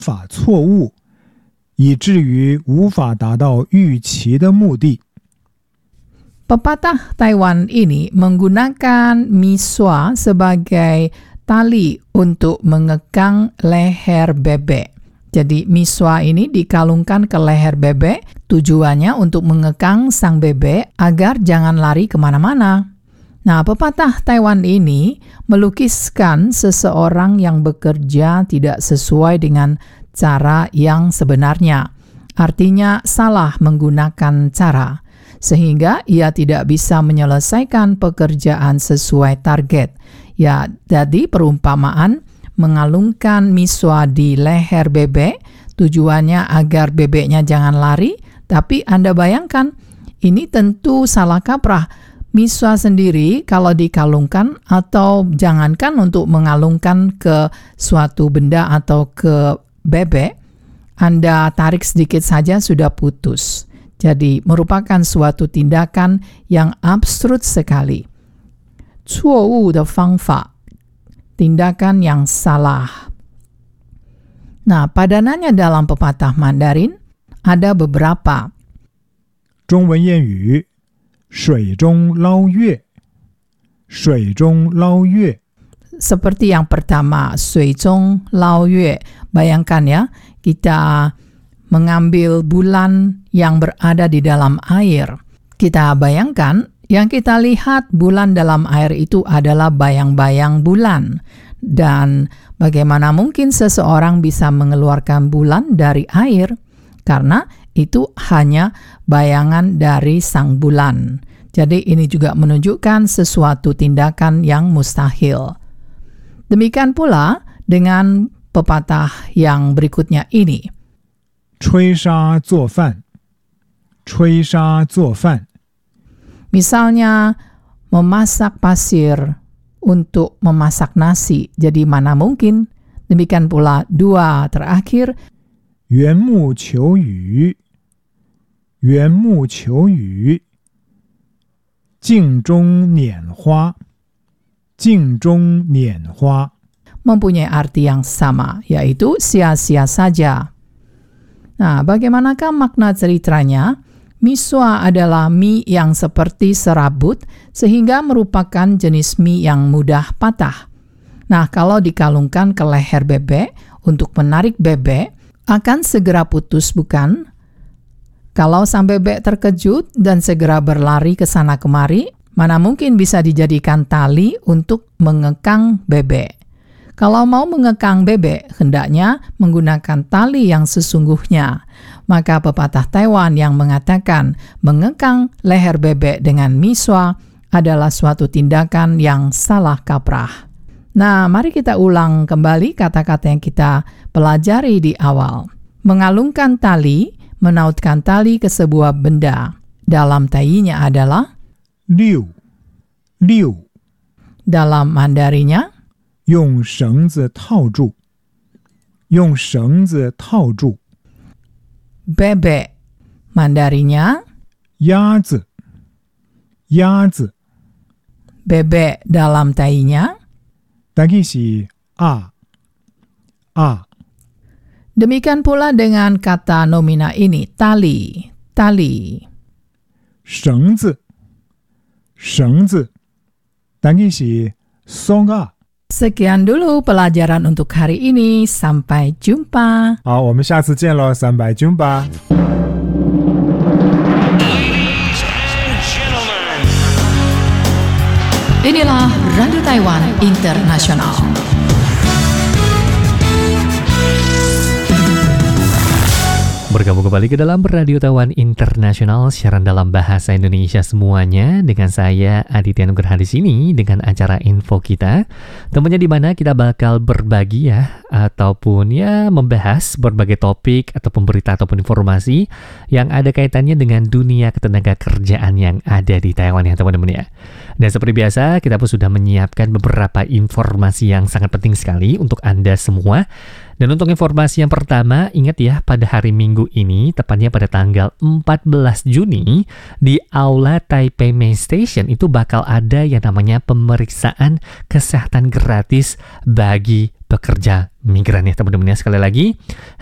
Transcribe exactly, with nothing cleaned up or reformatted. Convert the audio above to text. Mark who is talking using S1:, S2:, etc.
S1: 法错误，以至于无法达到预期的目的。
S2: Pepatah Taiwan ini menggunakan miswa sebagai tali untuk mengekang leher bebek. Jadi miswa ini dikalungkan ke leher bebek, tujuannya untuk mengekang sang bebek agar jangan lari kemana-mana. Nah, pepatah Taiwan ini melukiskan seseorang yang bekerja tidak sesuai dengan cara yang sebenarnya. Artinya salah menggunakan cara, sehingga ia tidak bisa menyelesaikan pekerjaan sesuai target. Ya, jadi perumpamaan mengalungkan miswa di leher bebek, tujuannya agar bebeknya jangan lari, tapi Anda bayangkan, ini tentu salah kaprah. Miswa sendiri kalau dikalungkan atau jangankan untuk mengalungkan ke suatu benda atau ke bebek, Anda tarik sedikit saja sudah putus. Jadi merupakan suatu tindakan yang absurd sekali. 错误的方法, tindakan yang salah. Nah, padanannya dalam pepatah Mandarin ada beberapa.
S1: 中文谚语水中捞月水中捞月
S2: Seperti yang pertama, 水中捞月. Bayangkan ya, kita mengambil bulan yang berada di dalam air. Kita bayangkan, yang kita lihat bulan dalam air itu adalah bayang-bayang bulan. Dan bagaimana mungkin seseorang bisa mengeluarkan bulan dari air? Karena itu hanya bayangan dari sang bulan. Jadi ini juga menunjukkan sesuatu tindakan yang mustahil. Demikian pula dengan pepatah yang berikutnya ini.
S1: 吹沙做饭吹沙做饭
S2: Misalnya memasak pasir untuk memasak nasi. Jadi mana mungkin? Demikian pula dua terakhir.
S1: 缘木求鱼缘木求鱼镜中拈花镜中拈花
S2: Mempunyai arti yang sama, yaitu sia-sia saja. Nah, bagaimanakah makna ceritanya? Miswa adalah mie yang seperti serabut, sehingga merupakan jenis mie yang mudah patah. Nah, kalau dikalungkan ke leher bebek untuk menarik bebek, akan segera putus, bukan? Kalau sang bebek terkejut dan segera berlari ke sana kemari, mana mungkin bisa dijadikan tali untuk mengekang bebek. Kalau mau mengekang bebek, hendaknya menggunakan tali yang sesungguhnya. Maka pepatah Taiwan yang mengatakan mengekang leher bebek dengan miswa adalah suatu tindakan yang salah kaprah. Nah, mari kita ulang kembali kata-kata yang kita pelajari di awal. Mengalungkan tali, menautkan tali ke sebuah benda. Dalam Taiyinya adalah
S1: 溜溜
S2: dalam Mandarinya
S1: 用绳子套住用绳子套住
S2: bebek. Mandarinya
S1: 鸭子鸭子
S2: bebek dalam Taiyinya
S1: 大概是啊啊
S2: Demikian pula dengan kata nomina ini, tali, tali.
S1: 绳子绳子大概是松啊
S2: Sekian dulu pelajaran untuk hari ini. Sampai jumpa.
S1: 好，我们下次见喽，三百君吧。
S2: Inilah Radio Taiwan Internasional.
S3: Bergabung kembali ke dalam Radio Taiwan Internasional, siaran dalam bahasa Indonesia semuanya, dengan saya Aditya Nugraha di sini dengan acara info kita. Temannya di mana kita bakal berbagi ya, ataupun ya membahas berbagai topik ataupun berita ataupun informasi yang ada kaitannya dengan dunia ketenaga kerjaan yang ada di Taiwan ya teman-teman ya. Dan seperti biasa kita pun sudah menyiapkan beberapa informasi yang sangat penting sekali untuk Anda semua Dan untuk informasi yang pertama, ingat ya, pada hari Minggu ini, tepatnya pada tanggal empat belas Juni, di Aula Taipei Main Station itu bakal ada yang namanya pemeriksaan kesehatan gratis bagi pekerja migran ya teman-teman ya. Sekali lagi,